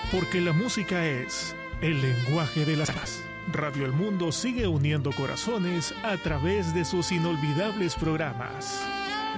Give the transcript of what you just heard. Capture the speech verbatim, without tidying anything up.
Porque la música es el lenguaje de las almas. Radio El Mundo sigue uniendo corazones a través de sus inolvidables programas.